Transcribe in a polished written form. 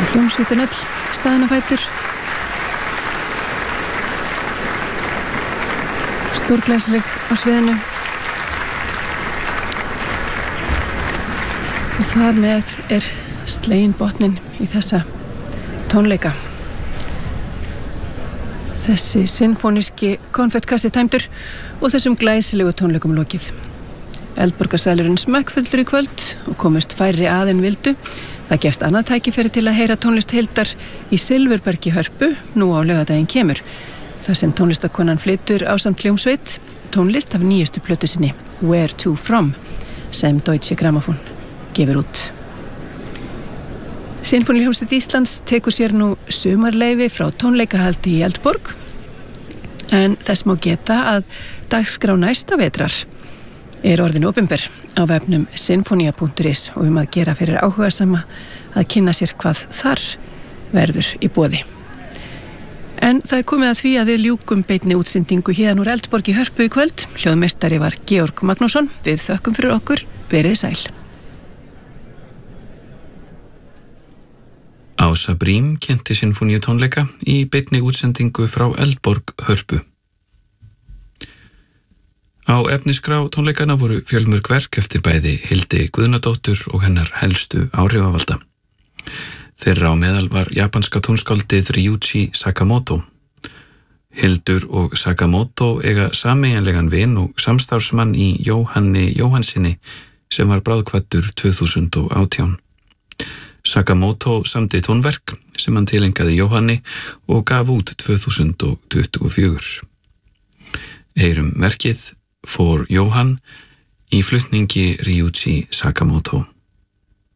Hljómsveitin öll staðin á fætur. Stórglæsileg á sviðinu. Og þar með sleginn botninn í þessa tónleika. Þessi sinfóníski konfettkassi tæmdur og þessum glæsilegu tónleikum lokið. Eldborgarsalurinn smekkfullur í kvöld og komust færri að en vildu. Það gefst annað tækifæri til að heyra tónlist Hildar í Silfurbergi í Hörpu nú á laugardaginn kemur. Þar sem tónlistakonan flytur ásamt hljómsveit tónlist af nýjustu plötu sinni Where to From sem Deutsche Grammophon gefur út. Sinfóníuhljómsveit Íslands tekur sér nú sumarleyfi frá tónleikahaldi í Eldborg en þess má geta að dagskrá næsta vetrar orðin opinber á vefnum sinfonia.is og að gera fyrir áhugasama að kynna sér hvað þar verður í boði. En það komið að því að við ljúkum beinni útsendingu héðan úr Eldborg í Hörpu í kvöld. Hljóðmeistari var Georg Magnússon. Við þökkum fyrir okkur. Verið sæl. Ása Brím kynnti sinfóníutónleika í beinni útsendingu frá Eldborg Hörpu. Á efniskrá tónleikana voru fjölmörg verk eftir bæði Hildi Guðnadóttur og hennar helstu áhrifavalda. Þeirra á meðal var japanska tónskáldið Ryuichi Sakamoto. Hildur og Sakamoto eiga sameiginlegan vin og samstarfsmann í Jóhanni Jóhannsinni sem var bráðkvaddur 2018. Sakamoto samdi tónverk sem hann tilengaði Jóhanni og gaf út 2024. Heyrum verkið For Jóhann í flutningi Ryuichi Sakamoto.